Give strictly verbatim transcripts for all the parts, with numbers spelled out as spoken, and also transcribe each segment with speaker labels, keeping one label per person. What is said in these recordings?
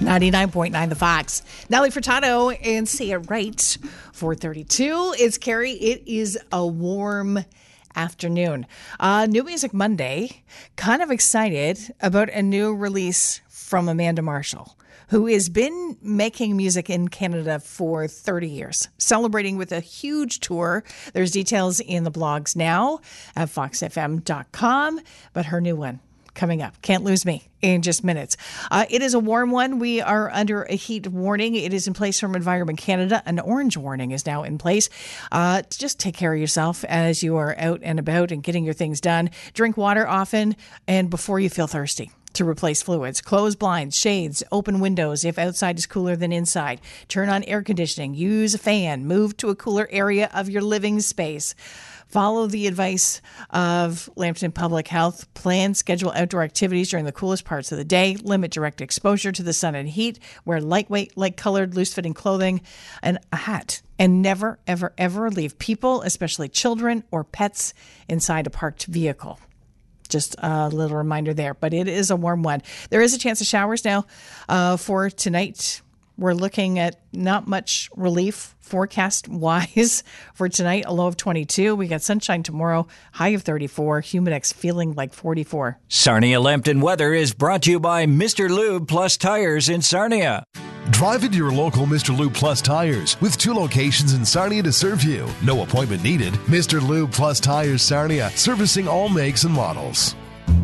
Speaker 1: ninety-nine point nine The Fox. Nelly Furtado and Say It Right. four thirty-two. It's Carrie. It is a warm afternoon. Uh, New Music Monday. Kind of excited about a new release from Amanda Marshall, who has been making music in Canada for thirty years, celebrating with a huge tour. There's details in the blogs now at fox f m dot com, but her new one coming up. Can't Lose Me in just minutes. Uh, it is a warm one. We are under a heat warning. It is in place from Environment Canada. An orange warning is now in place. Uh, just take care of yourself as you are out and about and getting your things done. Drink water often and before you feel thirsty. To replace fluids. Close blinds, shades, open windows if outside is cooler than inside. Turn on air conditioning. Use a fan. Move to a cooler area of your living space. Follow the advice of Lambton Public Health. Plan, schedule outdoor activities during the coolest parts of the day. Limit direct exposure to the sun and heat. Wear lightweight, light-colored, loose-fitting clothing and a hat. And never, ever, ever leave people, especially children or pets, inside a parked vehicle. Just a little reminder there, but it is a warm one. There is a chance of showers now uh, for tonight. We're looking at not much relief forecast-wise for tonight, a low of twenty-two. We got sunshine tomorrow, high of thirty-four, humidex feeling like forty-four.
Speaker 2: Sarnia Lambton weather is brought to you by Mister Lube Plus Tires in Sarnia.
Speaker 3: Drive into your local Mister Lube Plus Tires with two locations in Sarnia to serve you. No appointment needed. Mister Lube Plus Tires Sarnia, servicing all makes and models.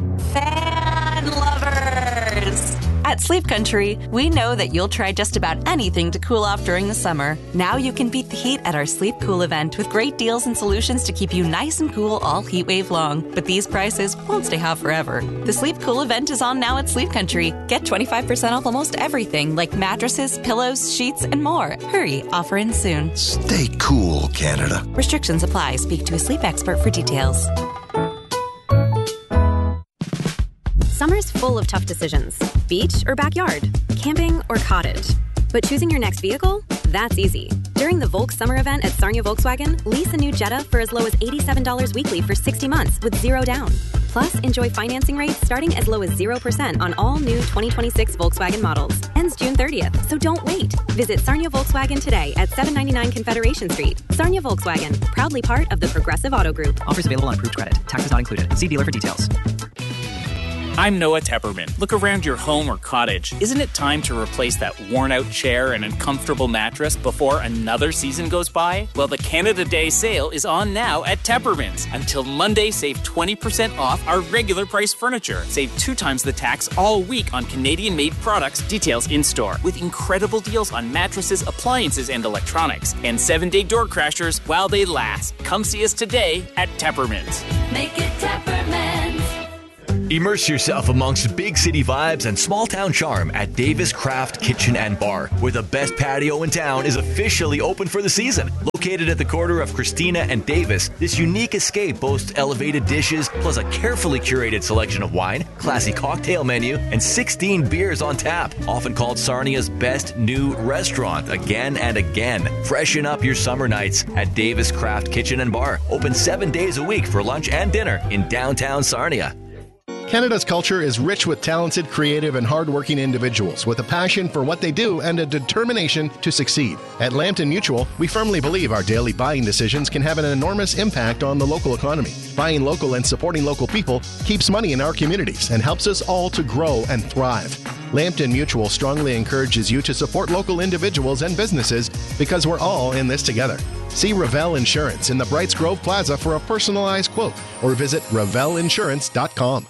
Speaker 4: Fan lovers! At Sleep Country, we know that you'll try just about anything to cool off during the summer. Now you can beat the heat at our Sleep Cool event with great deals and solutions to keep you nice and cool all heat wave long. But these prices won't stay hot forever. The Sleep Cool event is on now at Sleep Country. Get twenty-five percent off almost everything like mattresses, pillows, sheets, and more. Hurry, offer ends soon.
Speaker 5: Stay cool, Canada.
Speaker 4: Restrictions apply. Speak to a sleep expert for details.
Speaker 6: Summer's full of tough decisions. Beach or backyard? Camping or cottage? But choosing your next vehicle? That's easy. During the Volk Summer event at Sarnia Volkswagen, lease a new Jetta for as low as eighty-seven dollars weekly for sixty months with zero down. Plus, enjoy financing rates starting as low as zero percent on all new twenty twenty-six Volkswagen models. Ends June thirtieth, so don't wait. Visit Sarnia Volkswagen today at seven ninety-nine Confederation Street. Sarnia Volkswagen, proudly part of the Progressive Auto Group.
Speaker 7: Offers available on approved credit. Taxes not included. See dealer for details.
Speaker 8: I'm Noah Tepperman. Look around your home or cottage. Isn't it time to replace that worn-out chair and uncomfortable mattress before another season goes by? Well, the Canada Day sale is on now at Tepperman's. Until Monday, save twenty percent off our regular price furniture. Save two times the tax all week on Canadian-made products. Details in-store. With incredible deals on mattresses, appliances, and electronics. And seven-day door crashers while they last. Come see us today at Tepperman's.
Speaker 9: Make it Tepperman's.
Speaker 10: Immerse yourself amongst big city vibes and small town charm at Davis Craft Kitchen and Bar, where the best patio in town is officially open for the season. Located at the corner of Christina and Davis, this unique escape boasts elevated dishes, plus a carefully curated selection of wine, classy cocktail menu, and sixteen beers on tap. Often called Sarnia's best new restaurant again and again. Freshen up your summer nights at Davis Craft Kitchen and Bar. Open seven days a week for lunch and dinner in downtown Sarnia.
Speaker 11: Canada's culture is rich with talented, creative, and hardworking individuals with a passion for what they do and a determination to succeed. At Lambton Mutual, we firmly believe our daily buying decisions can have an enormous impact on the local economy. Buying local and supporting local people keeps money in our communities and helps us all to grow and thrive. Lambton Mutual strongly encourages you to support local individuals and businesses because we're all in this together. See Revell Insurance in the Brights Grove Plaza for a personalized quote or visit revell insurance dot com.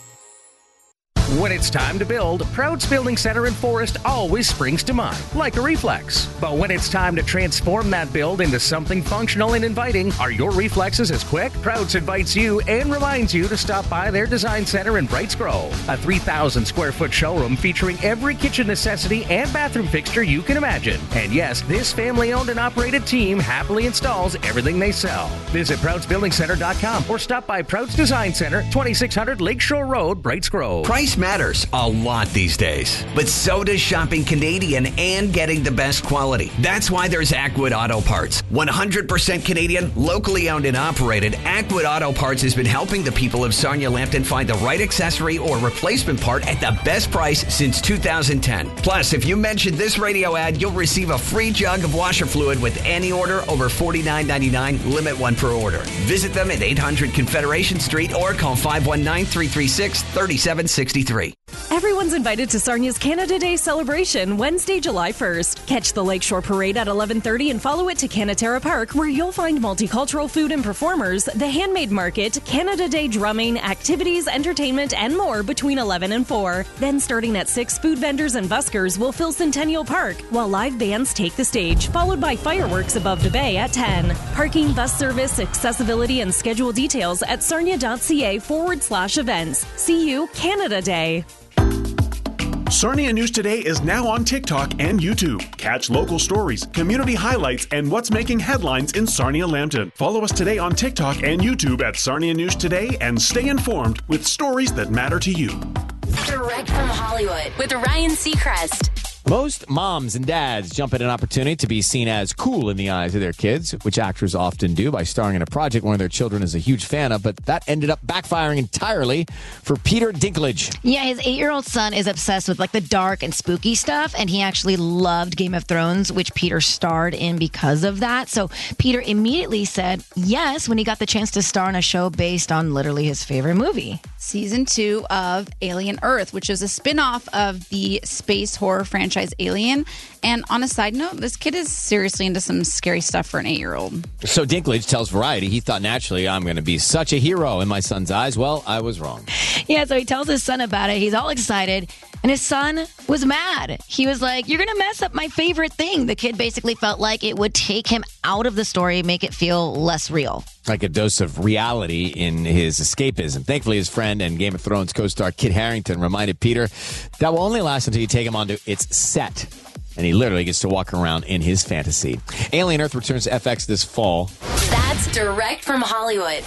Speaker 12: When it's time to build, Prouds Building Center in Forest always springs to mind, like a reflex. But when it's time to transform that build into something functional and inviting, are your reflexes as quick? Prouds invites you and reminds you to stop by their design center in Brights Grove, a three thousand square foot showroom featuring every kitchen necessity and bathroom fixture you can imagine. And yes, this family-owned and operated team happily installs everything they sell. Visit prouds building center dot com or stop by Prouds Design Center, twenty-six hundred Lakeshore Road, Brights Grove.
Speaker 5: Price
Speaker 13: Price matters a lot these days, but so does shopping Canadian and getting the best quality. That's why there's Ackwood Auto Parts. one hundred percent Canadian, locally owned and operated, Ackwood Auto Parts has been helping the people of Sarnia-Lambton find the right accessory or replacement part at the best price since two thousand ten. Plus, if you mention this radio ad, you'll receive a free jug of washer fluid with any order over forty-nine ninety-nine, limit one per order. Visit them at eight hundred Confederation Street or call five one nine, three three six, three seven six three.
Speaker 14: Everyone's invited to Sarnia's Canada Day celebration Wednesday, July first. Catch the Lakeshore Parade at eleven thirty and follow it to Canatera Park, where you'll find multicultural food and performers, the handmade market, Canada Day drumming, activities, entertainment, and more between eleven and four. Then starting at six, food vendors and buskers will fill Centennial Park, while live bands take the stage, followed by fireworks above the bay at ten. Parking, bus service, accessibility, and schedule details at sarnia.ca forward slash events. See you Canada Day.
Speaker 15: Sarnia News Today is now on TikTok and YouTube. Catch local stories, community highlights, and what's making headlines in Sarnia-Lambton. Follow us today on TikTok and YouTube at Sarnia News Today and stay informed with stories that matter to you.
Speaker 16: Direct from Hollywood with Ryan Seacrest.
Speaker 17: Most moms and dads jump at an opportunity to be seen as cool in the eyes of their kids, which actors often do by starring in a project one of their children is a huge fan of, but that ended up backfiring entirely for Peter Dinklage.
Speaker 18: Yeah, his eight-year-old son is obsessed with like the dark and spooky stuff, and he actually loved Game of Thrones, which Peter starred in because of that. So Peter immediately said yes when he got the chance to star in a show based on literally his favorite movie.
Speaker 19: Season two of Alien Earth, which is a spin-off of the space horror franchise Alien. And on a side note, this kid is seriously into some scary stuff for an eight-year-old.
Speaker 17: So Dinklage tells Variety he thought naturally I'm going to be such a hero in my son's eyes. Well, I was wrong.
Speaker 18: Yeah, so he tells his son about it. He's all excited. And his son was mad. He was like, you're going to mess up my favorite thing. The kid basically felt like it would take him out of the story, make it feel less real.
Speaker 17: Like a dose of reality in his escapism. Thankfully, his friend and Game of Thrones co-star Kit Harington reminded Peter that will only last until you take him onto its set. And he literally gets to walk around in his fantasy. Alien Earth returns to F X this fall.
Speaker 16: That's direct from Hollywood.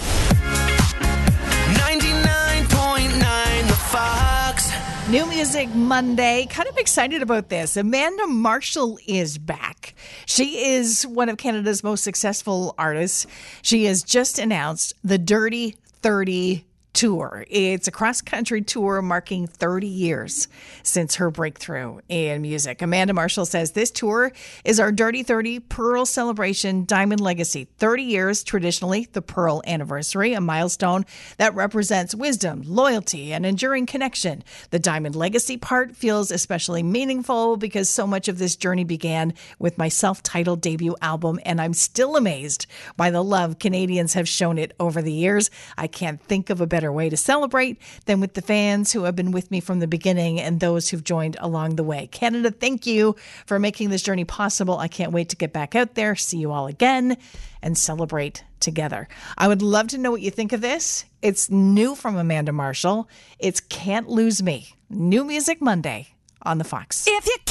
Speaker 20: ninety-nine point nine The Fox.
Speaker 1: New Music Monday. Kind of excited about this. Amanda Marshall is back. She is one of Canada's most successful artists. She has just announced the Dirty thirty Tour. It's a cross-country tour marking thirty years since her breakthrough in music. Amanda Marshall says this tour is our Dirty thirty Pearl Celebration Diamond Legacy. thirty years, traditionally the Pearl Anniversary, a milestone that represents wisdom, loyalty, and enduring connection. The Diamond Legacy part feels especially meaningful because so much of this journey began with my self-titled debut album, and I'm still amazed by the love Canadians have shown it over the years. I can't think of a better way to celebrate than with the fans who have been with me from the beginning and those who've joined along the way. Canada, thank you for making this journey possible. I can't wait to get back out there, see you all again, and celebrate together. I would love to know what you think of this. It's new from Amanda Marshall. It's Can't Lose Me. New Music Monday on the Fox.
Speaker 14: If you